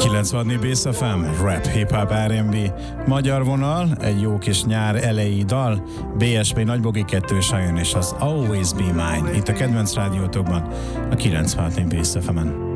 90 Bass FM, rap, hip-hop, R&B, magyar vonal, egy jó kis nyár elejé dal, BSP Nagybogi 2 Sajon és az Always Be Mine, itt a kedvenc rádiótokban, a 90 Bass FM-en.